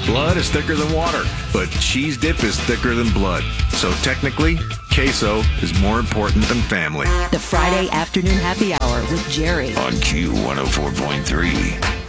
Blood is thicker than water, but cheese dip is thicker than blood. So technically, queso is more important than family. The Friday afternoon happy hour with Jerry. On Q104.3.